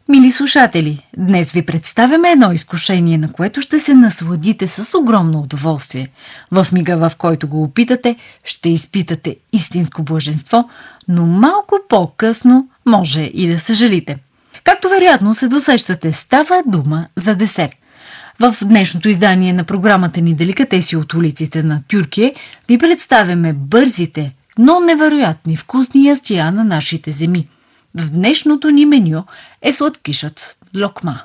Мили слушатели, днес ви представяме едно изкушение, на което ще се насладите с огромно удоволствие. В мига, в който го опитате, ще изпитате истинско блаженство, но малко по-късно може и да съжалите. Както вероятно се досещате, става дума за десерт. В днешното издание на програмата ни Деликатеси от улиците на Тюркия ви представяме бързите, но невероятни вкусни ястия на нашите земи. В днешното ни меню е сладкишът локма.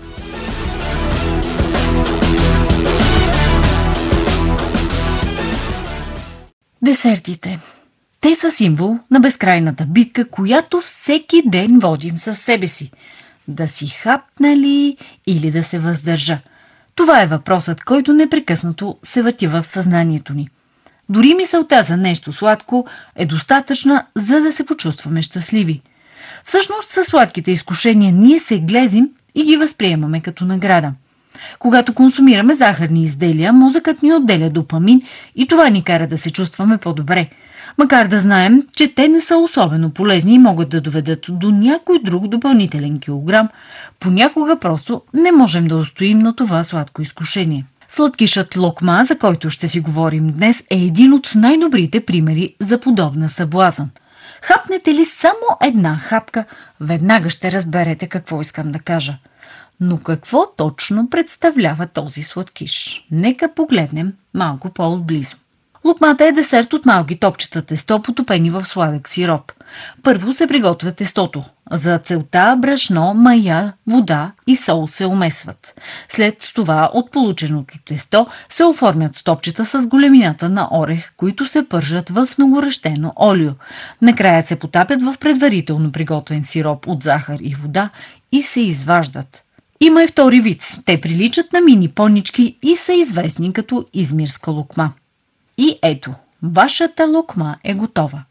Десертите. Те са символ на безкрайната битка, която всеки ден водим със себе си. Да си хапна ли или да се въздържа? Това е въпросът, който непрекъснато се върти в съзнанието ни. Дори мисълта за нещо сладко е достатъчна, за да се почувстваме щастливи. Всъщност със сладките изкушения ние се глезим и ги възприемаме като награда. Когато консумираме захарни изделия, мозъкът ни отделя допамин и това ни кара да се чувстваме по-добре. Макар да знаем, че те не са особено полезни и могат да доведат до някой друг допълнителен килограм, понякога просто не можем да устоим на това сладко изкушение. Сладкишът локма, за който ще си говорим днес, е един от най-добрите примери за подобна съблазън. Хапнете ли само една хапка, веднага ще разберете какво искам да кажа. Но какво точно представлява този сладкиш? Нека погледнем малко по-отблизо. Локмата е десерт от малки топчета тесто, потопени в сладък сироп. Първо се приготвя тестото. За целта брашно, мая, вода и сол се умесват. След това от полученото тесто се оформят топчета с големината на орех, които се пържат в многорещено олио. Накрая се потапят в предварително приготвен сироп от захар и вода и се изваждат. Има и втори вид. Те приличат на мини понички и са известни като измирска локма. И ето, вашата локма е готова.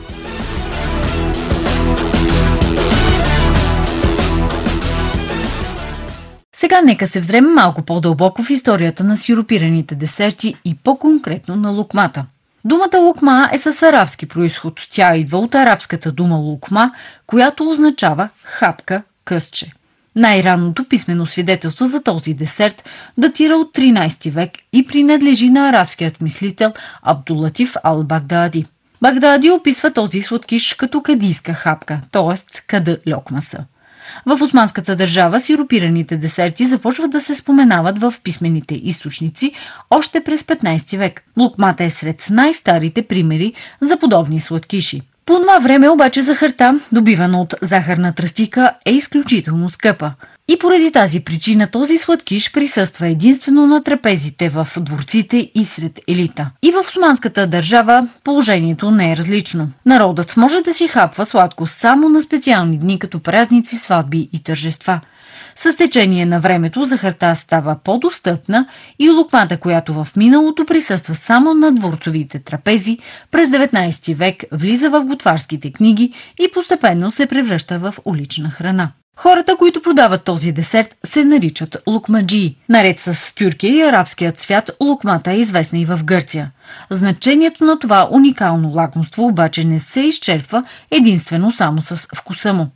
Сега нека се взрем малко по-дълбоко в историята на сиропираните десерти и по-конкретно на локмата. Думата локма е с арабски произход. Тя идва от арабската дума локма, която означава хапка, късче. Най-ранното писмено свидетелство за този десерт датира от 13 век и принадлежи на арабският мислител Абдулатиф ал-Багдади. Багдади описва този сладкиш като кадийска хапка, т.е. каdı локмаса. В османската държава сиропираните десерти започват да се споменават в писмените източници още през 15 век. Локмата е сред най-старите примери за подобни сладкиши. По това време обаче захарта, добивана от захарна тръстика, е изключително скъпа. И поради тази причина този сладкиш присъства единствено на трапезите в дворците и сред елита. И в османската държава положението не е различно. Народът може да си хапва сладко само на специални дни, като празници, сватби и тържества. С течение на времето захарта става по-достъпна и локмата, която в миналото присъства само на дворцовите трапези, през 19 век влиза в готварските книги и постепенно се превръща в улична храна. Хората, които продават този десерт, се наричат локмаджии. Наред с Тюркия и арабският свят, локмата е известна и в Гърция. Значението на това уникално лакомство обаче не се изчерпва единствено само с вкуса му.